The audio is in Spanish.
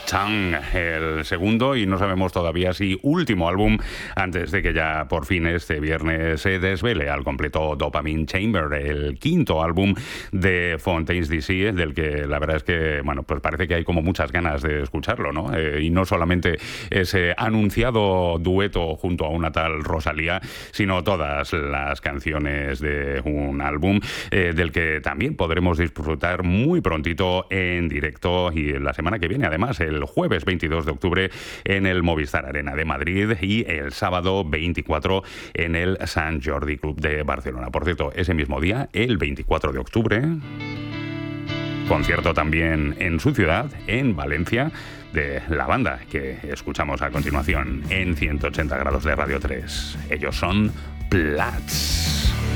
Chang, el segundo y no sabemos todavía si último álbum, antes de que ya por fin este viernes se desvele al completo Dopamine Chamber, el quinto álbum de Fontaines DC, del que la verdad es que, bueno, pues parece que hay como muchas ganas de escucharlo, ¿no? Y no solamente ese anunciado dueto junto a una tal Rosalía, sino todas las canciones de un álbum del que también podremos disfrutar muy prontito en directo y la semana que viene, además, el jueves 22 de octubre en el Movistar Arena de Madrid y el sábado 24 en el Sant Jordi Club de Barcelona. Por cierto, ese mismo día, el 24 de octubre, concierto también en su ciudad, en Valencia, de la banda que escuchamos a continuación en 180 grados de Radio 3. Ellos son Plats.